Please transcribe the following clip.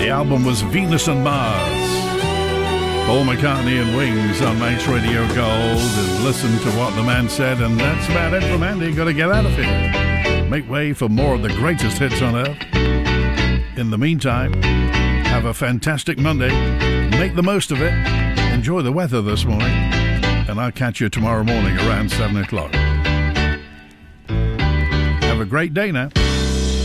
The album was Venus and Mars. Paul McCartney and Wings on Manx Radio Gold. And listen to what the man said, and that's about it from Andy. Got to get out of here. Make way for more of the greatest hits on earth. In the meantime, have a fantastic Monday. Make the most of it. Enjoy the weather this morning. And I'll catch you tomorrow morning around 7 o'clock. Have a great day now.